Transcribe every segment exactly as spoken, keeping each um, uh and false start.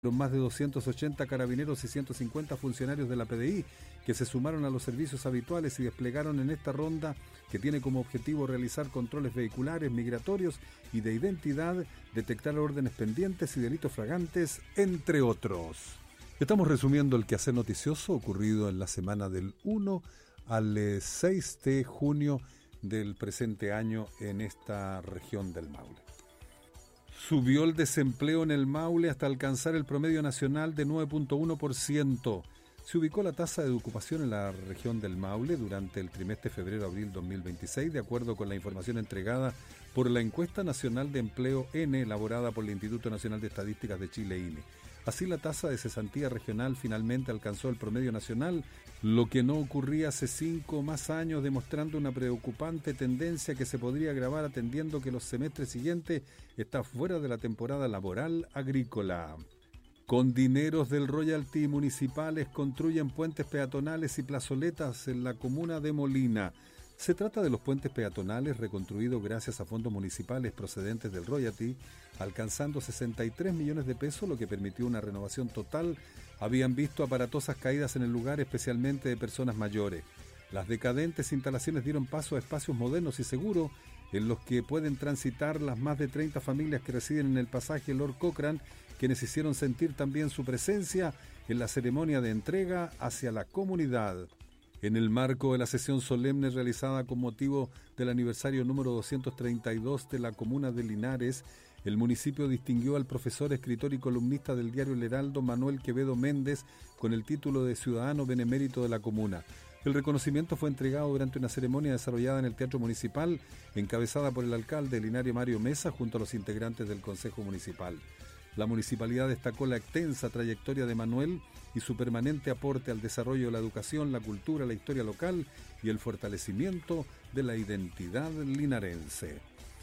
Más de doscientos ochenta carabineros y ciento cincuenta funcionarios de la P D I que se sumaron a los servicios habituales y desplegaron en esta ronda que tiene como objetivo realizar controles vehiculares, migratorios y de identidad, detectar órdenes pendientes y delitos flagrantes, entre otros. Estamos resumiendo el quehacer noticioso ocurrido en la semana del uno al seis de junio del presente año en esta región del Maule. Subió el desempleo en el Maule hasta alcanzar el promedio nacional de nueve punto uno por ciento. Se ubicó la tasa de ocupación en la región del Maule durante el trimestre febrero-abril dos mil veintiséis, de acuerdo con la información entregada por la Encuesta Nacional de Empleo N, elaborada por el Instituto Nacional de Estadísticas de Chile, I N E. Así, la tasa de cesantía regional finalmente alcanzó el promedio nacional, lo que no ocurría hace cinco más años, demostrando una preocupante tendencia que se podría agravar atendiendo que los semestres siguientes están fuera de la temporada laboral agrícola. Con dineros del royalty, municipales construyen puentes peatonales y plazoletas en la comuna de Molina. Se trata de los puentes peatonales reconstruidos gracias a fondos municipales procedentes del royalty, alcanzando sesenta y tres millones de pesos, lo que permitió una renovación total. Habían visto aparatosas caídas en el lugar, especialmente de personas mayores. Las decadentes instalaciones dieron paso a espacios modernos y seguros, en los que pueden transitar las más de treinta familias que residen en el pasaje Lord Cochrane, quienes hicieron sentir también su presencia en la ceremonia de entrega hacia la comunidad. En el marco de la sesión solemne realizada con motivo del aniversario número doscientos treinta y dos de la comuna de Linares, el municipio distinguió al profesor, escritor y columnista del diario El Heraldo, Manuel Quevedo Méndez, con el título de Ciudadano Benemérito de la Comuna. El reconocimiento fue entregado durante una ceremonia desarrollada en el Teatro Municipal, encabezada por el alcalde Linares Mario Mesa, junto a los integrantes del Consejo Municipal. La municipalidad destacó la extensa trayectoria de Manuel y su permanente aporte al desarrollo de la educación, la cultura, la historia local y el fortalecimiento de la identidad linarense.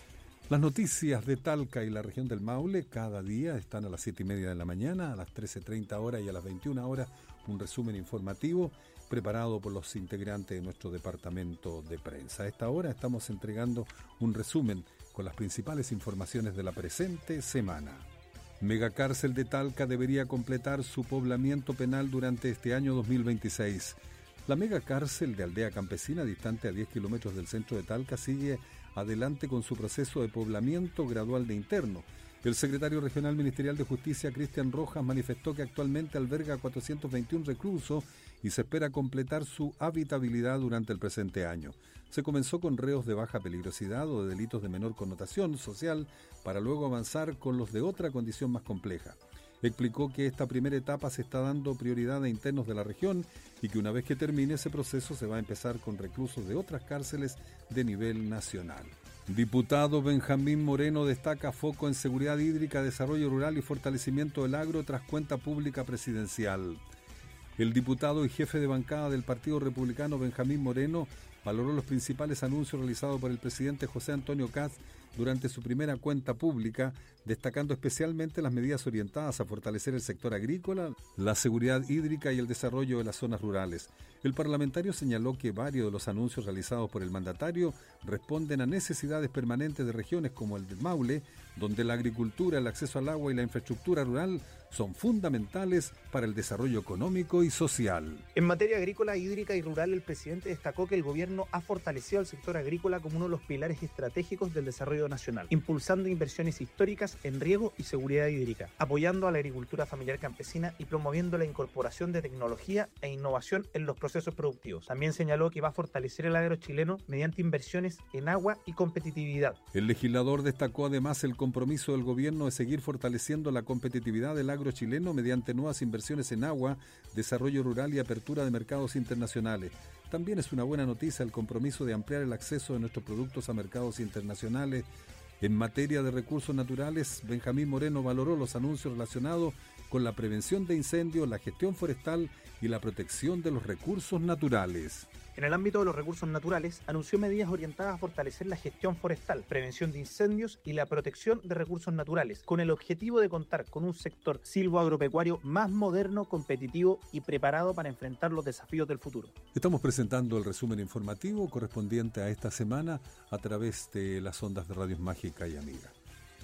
Las noticias de Talca y la región del Maule cada día están a las siete y media de la mañana, a las trece treinta horas y a las veintiuna horas, un resumen informativo preparado por los integrantes de nuestro departamento de prensa. A esta hora estamos entregando un resumen con las principales informaciones de la presente semana. Megacárcel de Talca debería completar su poblamiento penal durante este año dos mil veintiséis. La megacárcel de Aldea Campesina, distante a diez kilómetros del centro de Talca, sigue adelante con su proceso de poblamiento gradual de interno. El secretario regional ministerial de Justicia, Cristian Rojas, manifestó que actualmente alberga cuatrocientos veintiún reclusos y se espera completar su habitabilidad durante el presente año. Se comenzó con reos de baja peligrosidad o de delitos de menor connotación social, para luego avanzar con los de otra condición más compleja. Explicó que esta primera etapa se está dando prioridad a internos de la región y que una vez que termine ese proceso se va a empezar con reclusos de otras cárceles de nivel nacional. Diputado Benjamín Moreno destaca foco en seguridad hídrica, desarrollo rural y fortalecimiento del agro tras cuenta pública presidencial. El diputado y jefe de bancada del Partido Republicano Benjamín Moreno valoró los principales anuncios realizados por el presidente José Antonio Kast durante su primera cuenta pública, destacando especialmente las medidas orientadas a fortalecer el sector agrícola, la seguridad hídrica y el desarrollo de las zonas rurales. El parlamentario señaló que varios de los anuncios realizados por el mandatario responden a necesidades permanentes de regiones como el del Maule, donde la agricultura, el acceso al agua y la infraestructura rural son fundamentales para el desarrollo económico y social. En materia agrícola, hídrica y rural, el presidente destacó que el gobierno ha fortalecido al sector agrícola como uno de los pilares estratégicos del desarrollo nacional, impulsando inversiones históricas en riego y seguridad hídrica, apoyando a la agricultura familiar campesina y promoviendo la incorporación de tecnología e innovación en los procesos productivos. También señaló que va a fortalecer el agro chileno mediante inversiones en agua y competitividad. El legislador destacó además el compromiso del gobierno de seguir fortaleciendo la competitividad del agro chileno mediante nuevas inversiones en agua, desarrollo rural y apertura de mercados internacionales. También es una buena noticia el compromiso de ampliar el acceso de nuestros productos a mercados internacionales. En materia de recursos naturales, Benjamín Moreno valoró los anuncios relacionados con la prevención de incendios, la gestión forestal y la protección de los recursos naturales. En el ámbito de los recursos naturales, anunció medidas orientadas a fortalecer la gestión forestal, prevención de incendios y la protección de recursos naturales, con el objetivo de contar con un sector silvoagropecuario más moderno, competitivo y preparado para enfrentar los desafíos del futuro. Estamos presentando el resumen informativo correspondiente a esta semana a través de las ondas de Radios Mágica y Amiga.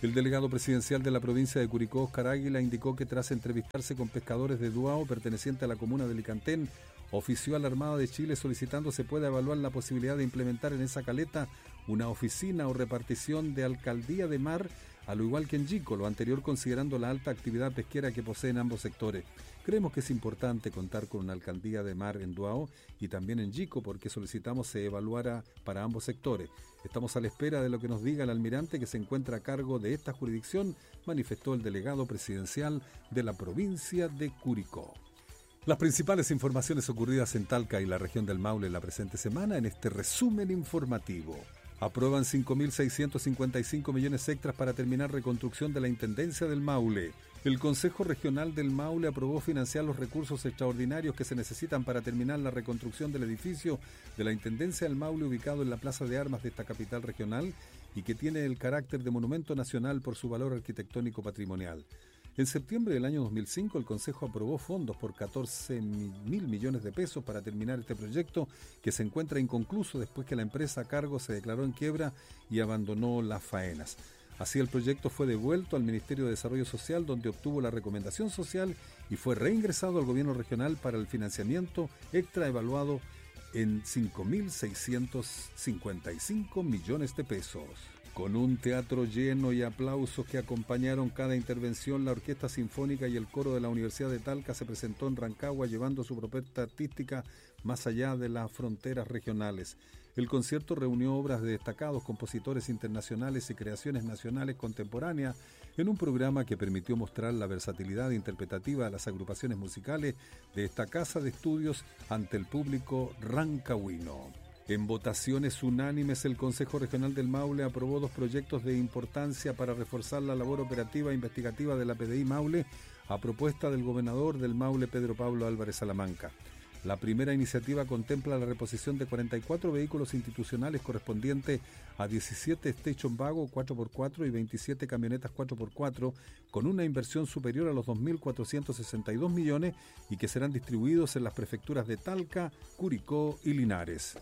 El delegado presidencial de la provincia de Curicó, Óscar Águila, indicó que tras entrevistarse con pescadores de Duao, perteneciente a la comuna de Licantén, ofició a la Armada de Chile solicitando se pueda evaluar la posibilidad de implementar en esa caleta una oficina o repartición de alcaldía de mar, a lo igual que en Yico, lo anterior considerando la alta actividad pesquera que poseen ambos sectores. Creemos que es importante contar con una alcaldía de mar en Duao y también en Yico, porque solicitamos se evaluara para ambos sectores. Estamos a la espera de lo que nos diga el almirante que se encuentra a cargo de esta jurisdicción, manifestó el delegado presidencial de la provincia de Curicó. Las principales informaciones ocurridas en Talca y la región del Maule la presente semana en este resumen informativo. Aprueban cinco mil seiscientos cincuenta y cinco millones extras para terminar reconstrucción de la Intendencia del Maule. El Consejo Regional del Maule aprobó financiar los recursos extraordinarios que se necesitan para terminar la reconstrucción del edificio de la Intendencia del Maule ubicado en la Plaza de Armas de esta capital regional y que tiene el carácter de monumento nacional por su valor arquitectónico patrimonial. En septiembre del año dos mil cinco, el Consejo aprobó fondos por catorce mil millones de pesos para terminar este proyecto que se encuentra inconcluso después que la empresa a cargo se declaró en quiebra y abandonó las faenas. Así el proyecto fue devuelto al Ministerio de Desarrollo Social, donde obtuvo la recomendación social y fue reingresado al gobierno regional para el financiamiento extra evaluado en cinco mil seiscientos cincuenta y cinco millones de pesos. Con un teatro lleno y aplausos que acompañaron cada intervención, la Orquesta Sinfónica y el Coro de la Universidad de Talca se presentó en Rancagua llevando su propuesta artística más allá de las fronteras regionales. El concierto reunió obras de destacados compositores internacionales y creaciones nacionales contemporáneas en un programa que permitió mostrar la versatilidad interpretativa de las agrupaciones musicales de esta casa de estudios ante el público rancagüino. En votaciones unánimes, el Consejo Regional del Maule aprobó dos proyectos de importancia para reforzar la labor operativa e investigativa de la P D I Maule a propuesta del gobernador del Maule, Pedro Pablo Álvarez Salamanca. La primera iniciativa contempla la reposición de cuarenta y cuatro vehículos institucionales correspondientes a diecisiete Station Wagon cuatro por cuatro y veintisiete camionetas cuatro por cuatro con una inversión superior a los dos mil cuatrocientos sesenta y dos millones y que serán distribuidos en las prefecturas de Talca, Curicó y Linares.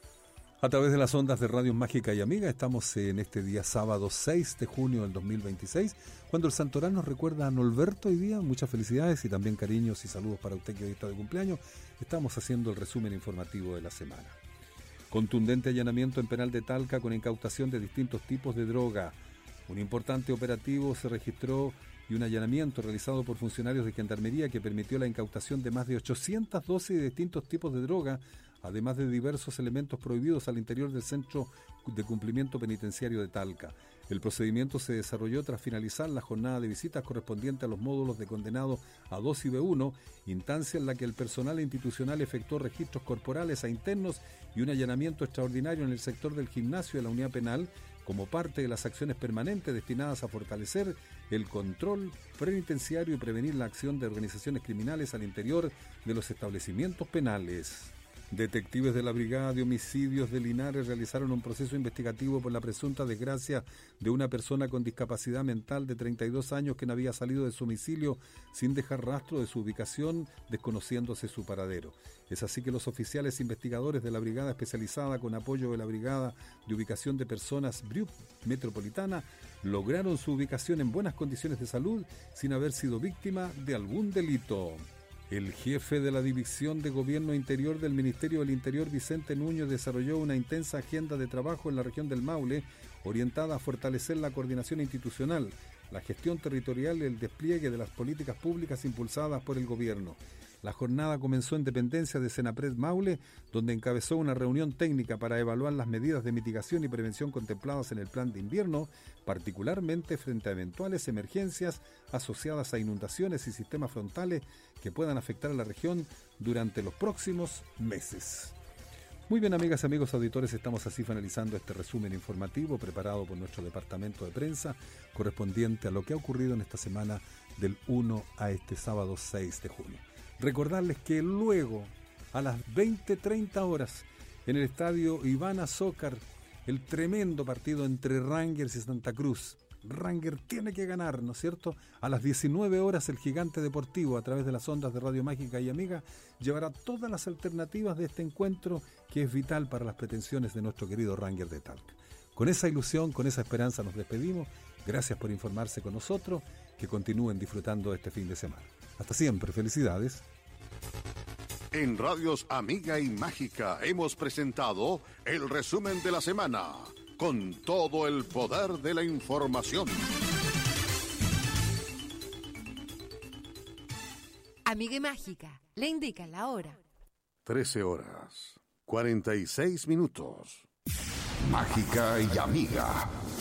A través de las ondas de Radio Mágica y Amiga estamos en este día sábado seis de junio del dos mil veintiséis, cuando el Santoral nos recuerda a Norberto hoy día. Muchas felicidades y también cariños y saludos para usted que hoy está de cumpleaños. Estamos haciendo el resumen informativo de la semana. Contundente allanamiento en penal de Talca con incautación de distintos tipos de droga. Un importante operativo se registró y un allanamiento realizado por funcionarios de Gendarmería que permitió la incautación de más de ochocientas dosis de distintos tipos de droga, además de diversos elementos prohibidos al interior del Centro de Cumplimiento Penitenciario de Talca. El procedimiento se desarrolló tras finalizar la jornada de visitas correspondiente a los módulos de condenados A dos y B uno, instancia en la que el personal institucional efectuó registros corporales a internos y un allanamiento extraordinario en el sector del gimnasio de la unidad penal como parte de las acciones permanentes destinadas a fortalecer el control penitenciario y prevenir la acción de organizaciones criminales al interior de los establecimientos penales. Detectives de la Brigada de Homicidios de Linares realizaron un proceso investigativo por la presunta desgracia de una persona con discapacidad mental de treinta y dos años que no había salido de su domicilio sin dejar rastro de su ubicación, desconociéndose su paradero. Es así que los oficiales investigadores de la Brigada Especializada, con apoyo de la Brigada de Ubicación de Personas B R I U P Metropolitana, lograron su ubicación en buenas condiciones de salud sin haber sido víctima de algún delito. El jefe de la División de Gobierno Interior del Ministerio del Interior, Vicente Núñez, desarrolló una intensa agenda de trabajo en la región del Maule, orientada a fortalecer la coordinación institucional, la gestión territorial y el despliegue de las políticas públicas impulsadas por el gobierno. La jornada comenzó en dependencia de Senapred Maule, donde encabezó una reunión técnica para evaluar las medidas de mitigación y prevención contempladas en el plan de invierno, particularmente frente a eventuales emergencias asociadas a inundaciones y sistemas frontales que puedan afectar a la región durante los próximos meses. Muy bien, amigas y amigos auditores, estamos así finalizando este resumen informativo preparado por nuestro departamento de prensa correspondiente a lo que ha ocurrido en esta semana del uno a este sábado seis de junio. Recordarles que luego, a las veinte treinta horas, en el estadio Iván Azócar, el tremendo partido entre Rangers y Santa Cruz. Rangers tiene que ganar, ¿no es cierto? A las diecinueve horas, el Gigante Deportivo, a través de las ondas de Radio Mágica y Amiga, llevará todas las alternativas de este encuentro que es vital para las pretensiones de nuestro querido Rangers de Talca. Con esa ilusión, con esa esperanza nos despedimos Gracias por informarse con nosotros, que continúen disfrutando este fin de semana. Hasta siempre, felicidades. En Radios Amiga y Mágica hemos presentado el resumen de la semana, con todo el poder de la información. Amiga y Mágica, le indica la hora. trece horas, cuarenta y seis minutos. Mágica y Amiga.